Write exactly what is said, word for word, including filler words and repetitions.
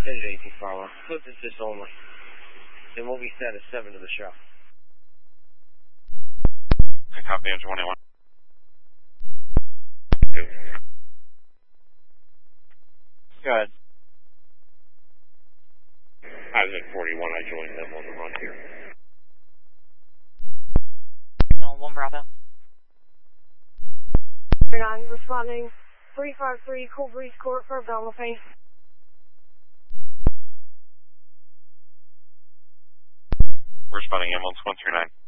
Engine eighteen follow. Flip assist only. Then we'll be set at seven to the show. I copy engine one eighty-one. Two. Go ahead. I was at forty-one. I joined them on the run here. No, one Bravo. nine responding. three five three Cool Breeze Court for Bellefontaine. Responding ambulance one three nine.